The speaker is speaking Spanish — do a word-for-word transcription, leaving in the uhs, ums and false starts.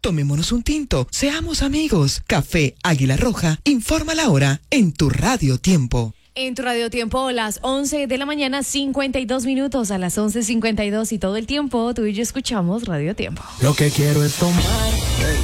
Tomémonos un tinto, seamos amigos. Café Águila Roja, informa la hora en tu Radio Tiempo. En tu Radio Tiempo, las once de la mañana, cincuenta y dos minutos, a las once cincuenta y dos y todo el tiempo, tú y yo escuchamos Radio Tiempo. Lo que quiero es tomar.